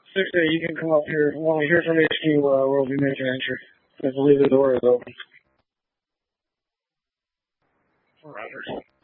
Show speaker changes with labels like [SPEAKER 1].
[SPEAKER 1] 6A, you can come up here. When we hear from HQ, we'll be making entry. I believe the door is open. Roger.